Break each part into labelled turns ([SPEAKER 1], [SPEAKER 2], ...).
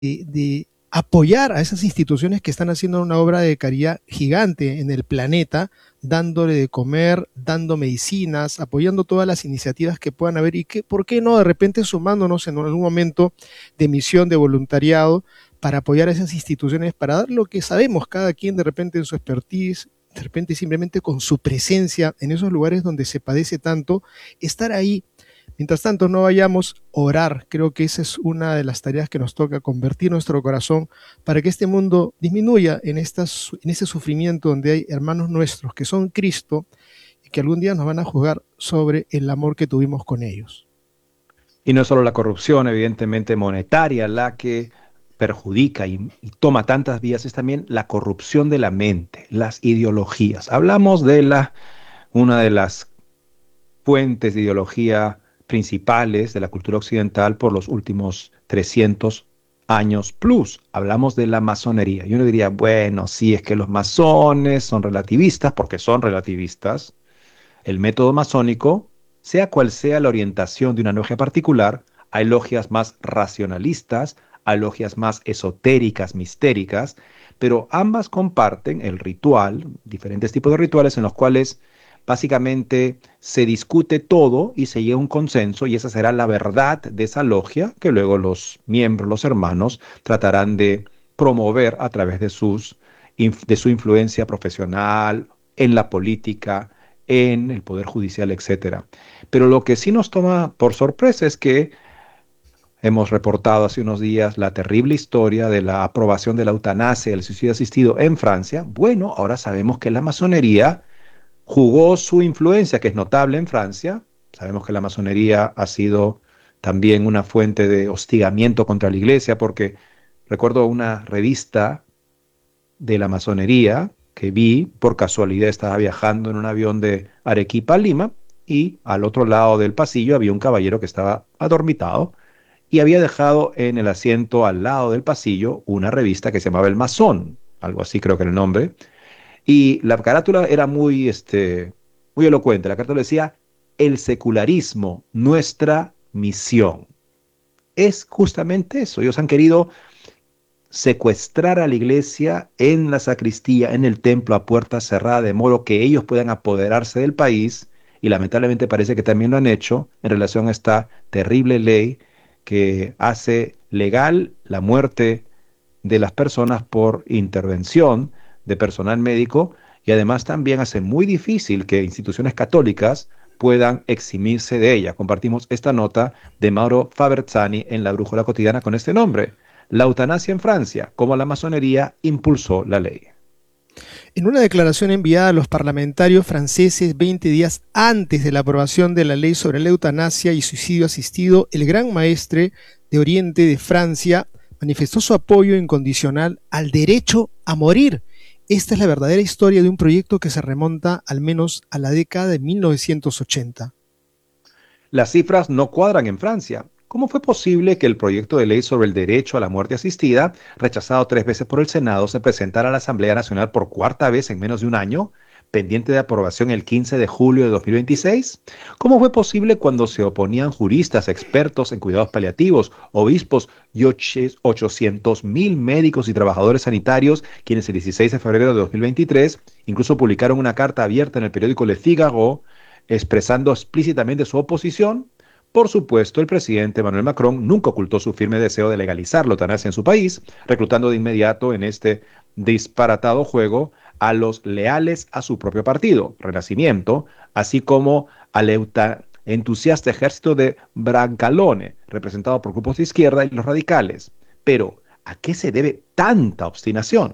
[SPEAKER 1] de apoyar a esas instituciones que están haciendo una obra de caridad gigante en el planeta, dándole de comer, dando medicinas, apoyando todas las iniciativas que puedan haber y que, ¿por qué no? De repente sumándonos en algún momento de misión, de voluntariado, para apoyar a esas instituciones, para dar lo que sabemos cada quien de repente en su expertise, de repente simplemente con su presencia en esos lugares donde se padece tanto, estar ahí. Mientras tanto, no vayamos a orar. Creo que esa es una de las tareas que nos toca, convertir nuestro corazón para que este mundo disminuya en ese sufrimiento donde hay hermanos nuestros que son Cristo y que algún día nos van a juzgar sobre el amor que tuvimos con ellos.
[SPEAKER 2] Y no es solo la corrupción, evidentemente, monetaria la que perjudica y toma tantas vías, es también la corrupción de la mente, las ideologías. Hablamos de una de las fuentes de ideología principales de la cultura occidental por los últimos 300 años plus. Hablamos de la masonería. Y uno diría, bueno, sí, es que los masones son relativistas, porque son relativistas. El método masónico, sea cual sea la orientación de una logia particular, hay logias más racionalistas, hay logias más esotéricas, mistéricas, pero ambas comparten el ritual, diferentes tipos de rituales en los cuales básicamente se discute todo y se llega a un consenso y esa será la verdad de esa logia que luego los miembros, los hermanos, tratarán de promover a través de su influencia profesional, en la política, en el poder judicial, etcétera. Pero lo que sí nos toma por sorpresa es que hemos reportado hace unos días la terrible historia de la aprobación de la eutanasia y el suicidio asistido en Francia. Bueno, ahora sabemos que la masonería jugó su influencia, que es notable en Francia. Sabemos que la masonería ha sido también una fuente de hostigamiento contra la iglesia, porque recuerdo una revista de la masonería que vi, por casualidad estaba viajando en un avión de Arequipa a Lima, y al otro lado del pasillo había un caballero que estaba adormitado, y había dejado en el asiento al lado del pasillo una revista que se llamaba El Masón, algo así creo que era el nombre. Y la carátula era muy elocuente. La carátula decía, el secularismo, nuestra misión. Es justamente eso. Ellos han querido secuestrar a la iglesia en la sacristía, en el templo a puerta cerrada, de modo que ellos puedan apoderarse del país. Y lamentablemente parece que también lo han hecho en relación a esta terrible ley que hace legal la muerte de las personas por intervención de personal médico y además también hace muy difícil que instituciones católicas puedan eximirse de ella. Compartimos esta nota de Mauro Faberzani en La Brújula Cotidiana con este nombre: La eutanasia en Francia, cómo la masonería impulsó la ley.
[SPEAKER 1] En una declaración enviada a los parlamentarios franceses 20 días antes de la aprobación de la ley sobre la eutanasia y suicidio asistido, el gran maestre de Oriente de Francia manifestó su apoyo incondicional al derecho a morir. Esta es la verdadera historia de un proyecto que se remonta al menos a la década de 1980.
[SPEAKER 2] Las cifras no cuadran en Francia. ¿Cómo fue posible que el proyecto de ley sobre el derecho a la muerte asistida, rechazado 3 veces por el Senado, se presentara a la Asamblea Nacional por 4ª vez en menos de un año, pendiente de aprobación el 15 de julio de 2026? ¿Cómo fue posible cuando se oponían juristas, expertos en cuidados paliativos, obispos y 800.000 médicos y trabajadores sanitarios, quienes el 16 de febrero de 2023 incluso publicaron una carta abierta en el periódico Le Figaro expresando explícitamente su oposición? Por supuesto, el presidente Emmanuel Macron nunca ocultó su firme deseo de legalizar la eutanasia en su país, reclutando de inmediato en este disparatado juego a los leales a su propio partido, Renacimiento, así como al entusiasta ejército de Brancalone, representado por grupos de izquierda y los radicales. Pero, ¿a qué se debe tanta obstinación?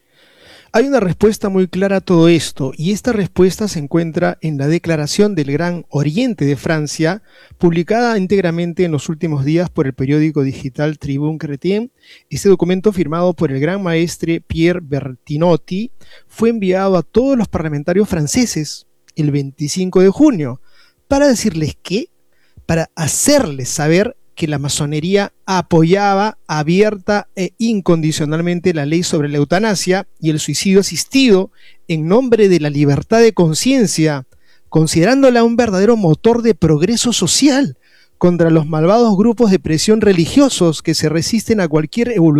[SPEAKER 1] Hay una respuesta muy clara a todo esto, y esta respuesta se encuentra en la declaración del Gran Oriente de Francia, publicada íntegramente en los últimos días por el periódico digital Tribune Chrétien. Este documento, firmado por el gran maestre Pierre Bertinotti, fue enviado a todos los parlamentarios franceses el 25 de junio, para decirles que, para hacerles saber que la masonería apoyaba abierta e incondicionalmente la ley sobre la eutanasia y el suicidio asistido en nombre de la libertad de conciencia, considerándola un verdadero motor de progreso social, contra los malvados grupos de presión religiosos que se resisten a cualquier evolución